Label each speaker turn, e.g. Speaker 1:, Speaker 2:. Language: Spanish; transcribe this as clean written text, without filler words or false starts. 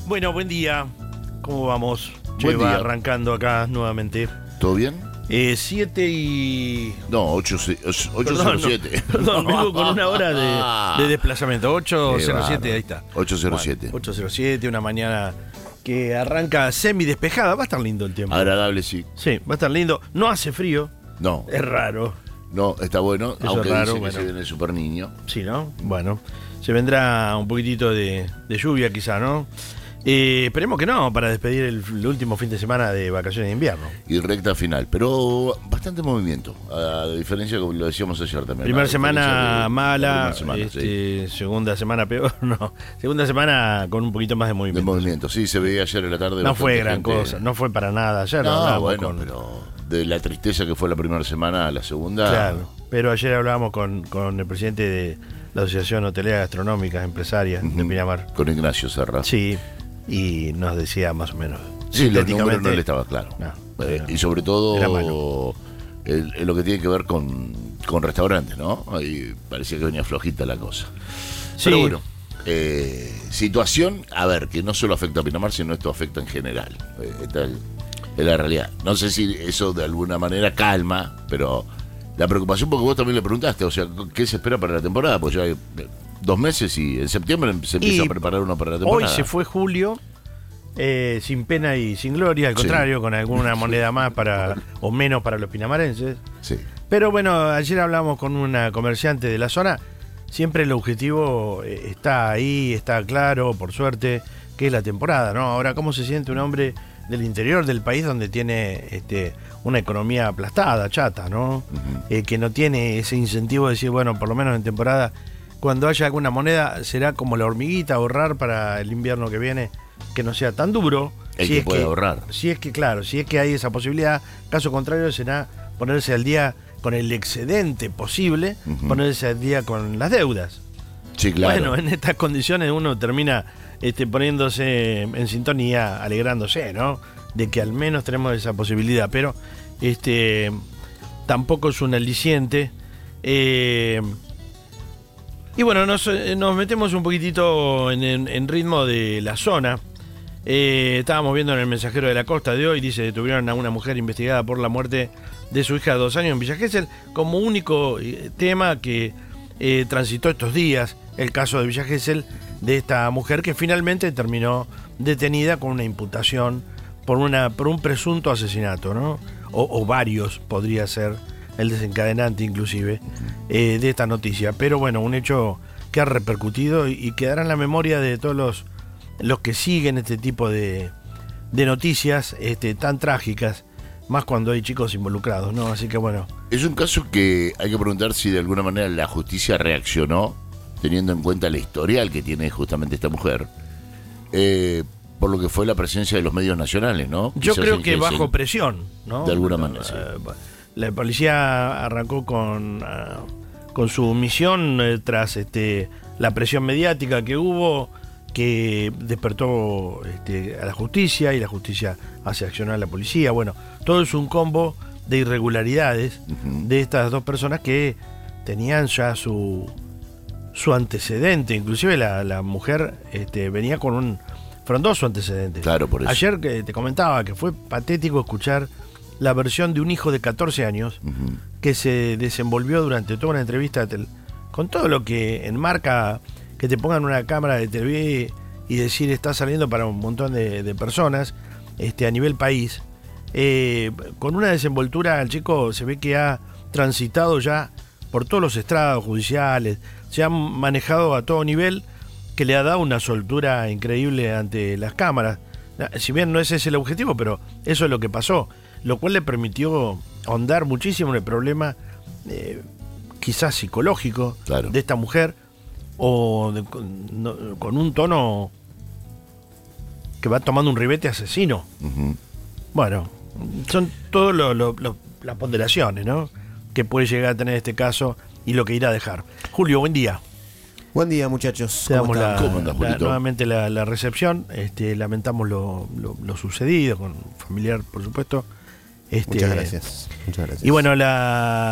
Speaker 1: Bueno, buen día. ¿Cómo vamos?
Speaker 2: Buen
Speaker 1: Va
Speaker 2: día.
Speaker 1: arrancando acá nuevamente.
Speaker 2: ¿Todo bien?
Speaker 1: 7 y...
Speaker 2: No, 807.
Speaker 1: Perdón, vengo con una hora de desplazamiento. 807, ahí está.
Speaker 2: 807.
Speaker 1: Bueno, 807, una mañana que arranca semi despejada. Va a estar lindo el tiempo.
Speaker 2: Agradable, sí.
Speaker 1: Sí, va a estar lindo. No hace frío.
Speaker 2: No,
Speaker 1: Es raro.
Speaker 2: no, está bueno.
Speaker 1: Eso
Speaker 2: Aunque
Speaker 1: es raro,
Speaker 2: dice que
Speaker 1: bueno.
Speaker 2: se viene el super niño.
Speaker 1: Sí, ¿no? Bueno, se vendrá un poquitito de lluvia quizá, ¿no? Esperemos que no, para despedir el último fin de semana de vacaciones de invierno.
Speaker 2: Y recta final. Pero bastante movimiento. A diferencia, como lo decíamos ayer también.
Speaker 1: Primera
Speaker 2: a diferencia
Speaker 1: semana
Speaker 2: de-
Speaker 1: mala,
Speaker 2: primera semana, sí.
Speaker 1: segunda semana peor, no. Segunda semana con un poquito más de
Speaker 2: De
Speaker 1: movimiento.
Speaker 2: movimiento. Sí, se veía ayer en la tarde.
Speaker 1: No fue
Speaker 2: bastante
Speaker 1: gran
Speaker 2: gente.
Speaker 1: cosa, no fue para nada. Ayer
Speaker 2: No,
Speaker 1: hablábamos
Speaker 2: bueno,
Speaker 1: con...
Speaker 2: pero de la tristeza que fue la primera semana a la segunda.
Speaker 1: Claro, pero ayer hablábamos con el presidente de la Asociación Hotelera Gastronómica Empresaria de Pinamar.
Speaker 2: Con Ignacio Serra.
Speaker 1: Sí, y nos decía más o menos.
Speaker 2: Sí, los números
Speaker 1: sintéticamente,
Speaker 2: no le estaba claro.
Speaker 1: No,
Speaker 2: Y sobre
Speaker 1: era
Speaker 2: todo
Speaker 1: malo.
Speaker 2: lo que tiene que ver con restaurantes, ¿no? Ahí parecía que venía flojita la cosa.
Speaker 1: Sí.
Speaker 2: Pero bueno, situación, a ver, que no solo afecta a Pinamar, sino esto afecta en general. Esta es la realidad. No sé si eso de alguna manera calma, pero la preocupación, porque vos también le preguntaste, o sea, ¿qué se espera para la temporada? Pues ya hay 2 meses y en septiembre se empieza
Speaker 1: Y
Speaker 2: a preparar uno para la
Speaker 1: Hoy
Speaker 2: temporada.
Speaker 1: se fue julio sin pena y sin gloria, al
Speaker 2: Sí.
Speaker 1: contrario, con alguna moneda más para o menos para los pinamarenses.
Speaker 2: Sí.
Speaker 1: Pero bueno, ayer hablamos con una comerciante de la zona. Siempre el objetivo está ahí, está claro, por suerte, que es la temporada, ¿no? Ahora, ¿cómo se siente un hombre del interior del país donde tiene una economía aplastada, chata, ¿no? Que no tiene ese incentivo de decir, bueno, por lo menos en temporada, cuando haya alguna moneda, será como la hormiguita, ahorrar para el invierno que viene, que no sea tan duro.
Speaker 2: El que puede ahorrar.
Speaker 1: Si es que, claro, si es que hay esa posibilidad, caso contrario será ponerse al día con el excedente posible, ponerse al día con las deudas.
Speaker 2: Sí, claro.
Speaker 1: Bueno, en estas condiciones uno termina poniéndose en sintonía, alegrándose, ¿no? De que al menos tenemos esa posibilidad, pero tampoco es un aliciente. Y bueno, nos metemos un poquitito en ritmo de la zona. Estábamos viendo en el Mensajero de la Costa de hoy, dice, detuvieron a una mujer investigada por la muerte de su hija de 2 años en Villa Gesell, como único tema que transitó estos días, el caso de Villa Gesell, de esta mujer que finalmente terminó detenida con una imputación por un presunto asesinato, ¿no? O varios, podría ser el desencadenante inclusive de esta noticia. Pero bueno, un hecho que ha repercutido y quedará en la memoria de todos los que siguen este tipo de noticias tan trágicas, más cuando hay chicos involucrados, ¿no? Así que bueno.
Speaker 2: Es un caso que hay que preguntar si de alguna manera la justicia reaccionó, teniendo en cuenta la historial que tiene justamente esta mujer, por lo que fue la presencia de los medios nacionales, ¿no?
Speaker 1: Yo
Speaker 2: Quizás
Speaker 1: creo
Speaker 2: en
Speaker 1: que
Speaker 2: Gesell,
Speaker 1: bajo presión, ¿no?
Speaker 2: de alguna manera, sí.
Speaker 1: La policía arrancó con su misión tras la presión mediática que hubo, que despertó a la justicia, y la justicia hace accionar a la policía. Bueno, todo es un combo de irregularidades de estas dos personas que tenían ya su antecedente. Inclusive la mujer venía con un frondoso antecedente.
Speaker 2: Claro, por eso.
Speaker 1: Ayer que te comentaba que fue patético escuchar la versión de un hijo de 14 años que se desenvolvió durante toda una entrevista con todo lo que enmarca que te pongan una cámara de TV y decir está saliendo para un montón de personas a nivel país. Con una desenvoltura, el chico se ve que ha transitado ya por todos los estrados judiciales, se ha manejado a todo nivel, que le ha dado una soltura increíble ante las cámaras. Si bien no ese es el objetivo, pero eso es lo que pasó, lo cual le permitió ahondar muchísimo en el problema quizás psicológico,
Speaker 2: Claro,
Speaker 1: de esta mujer, o con un tono que va tomando un ribete asesino. Bueno, son todas las ponderaciones, ¿no?, que puede llegar a tener este caso y lo que irá a dejar. Julio, buen día.
Speaker 3: Buen día, muchachos.
Speaker 1: Te damos
Speaker 2: ¿Cómo andás, Julito?
Speaker 1: nuevamente la recepción. Lamentamos lo sucedido con un familiar, por supuesto.
Speaker 3: Muchas gracias. Muchas gracias.
Speaker 1: Y bueno, la